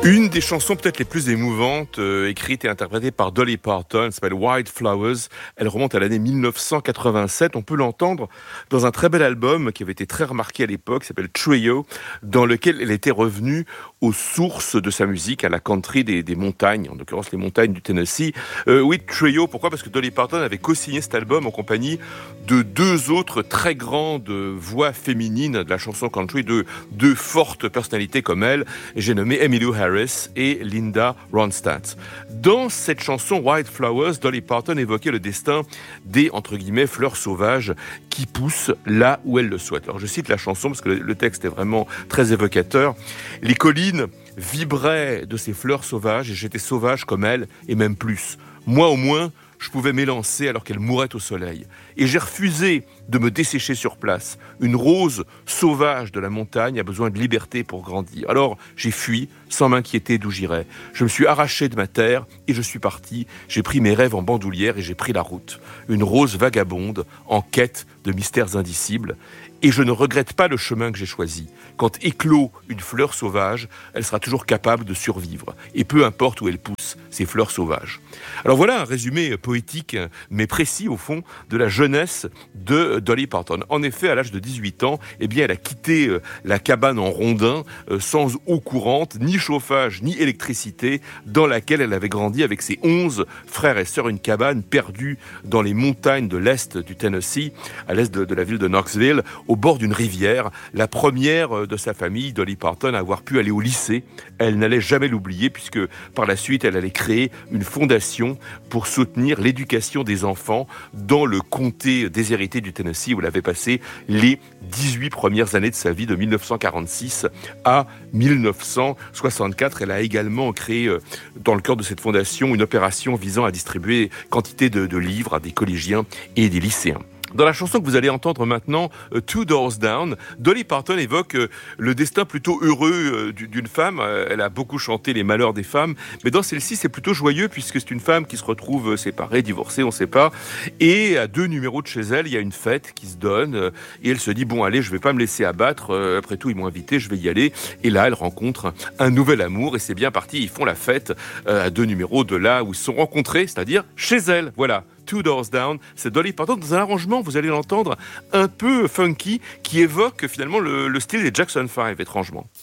Une des chansons peut-être les plus émouvantes, écrite et interprétée par Dolly Parton, elle s'appelle White Flowers. Elle remonte à l'année 1987. On peut l'entendre dans un très bel album qui avait été très remarqué à l'époque, qui s'appelle Trio, dans lequel elle était revenue aux sources de sa musique, à la country des montagnes, en l'occurrence les montagnes du Tennessee. Oui, Trio, pourquoi ? Parce que Dolly Parton avait co-signé cet album en compagnie de deux autres très grandes voix féminines de la chanson country, deux fortes personnalités comme elle. J'ai nommé Emmylou Harris et Linda Ronstadt. Dans cette chanson White Flowers, Dolly Parton évoquait le destin des, entre guillemets, fleurs sauvages qui poussent là où elle le souhaite. Alors je cite la chanson parce que le texte est vraiment très évocateur. Les collines vibraient de ces fleurs sauvages et j'étais sauvage comme elle et même plus. Moi au moins, je pouvais m'élancer alors qu'elle mourait au soleil. Et j'ai refusé de me dessécher sur place. Une rose sauvage de la montagne a besoin de liberté pour grandir. Alors j'ai fui sans m'inquiéter d'où j'irais. Je me suis arraché de ma terre et je suis parti. J'ai pris mes rêves en bandoulière et j'ai pris la route. Une rose vagabonde en quête de mystères indicibles. Et je ne regrette pas le chemin que j'ai choisi. Quand éclot une fleur sauvage, elle sera toujours capable de survivre. Et peu importe où elle pousse, ces fleurs sauvages. Alors voilà un résumé poétique, mais précis au fond, de la jeunesse de Dolly Parton. En effet, à l'âge de 18 ans, eh bien, elle a quitté la cabane en rondin, sans eau courante, ni chauffage, ni électricité, dans laquelle elle avait grandi avec ses 11 frères et sœurs, une cabane perdue dans les montagnes de l'est du Tennessee, à l'est de la ville de Knoxville, au bord d'une rivière, la première de sa famille, Dolly Parton, à avoir pu aller au lycée. Elle n'allait jamais l'oublier puisque par la suite, elle allait créer une fondation pour soutenir l'éducation des enfants dans le comté déshérité du Tennessee où elle avait passé les 18 premières années de sa vie de 1946 à 1964. Elle a également créé dans le cœur de cette fondation une opération visant à distribuer quantité de livres à des collégiens et des lycéens. Dans la chanson que vous allez entendre maintenant, Two Doors Down, Dolly Parton évoque le destin plutôt heureux d'une femme. Elle a beaucoup chanté les malheurs des femmes, mais dans celle-ci, c'est plutôt joyeux puisque c'est une femme qui se retrouve séparée, divorcée, on ne sait pas. Et à 2 numéros de chez elle, il y a une fête qui se donne et elle se dit, bon allez, je ne vais pas me laisser abattre. Après tout, ils m'ont invité, je vais y aller. Et là, elle rencontre un nouvel amour et c'est bien parti. Ils font la fête à 2 numéros de là où ils se sont rencontrés, c'est-à-dire chez elle. Voilà. Two Doors Down, c'est Dolly Parton dans un arrangement, vous allez l'entendre, un peu funky, qui évoque finalement le style des Jackson 5, étrangement.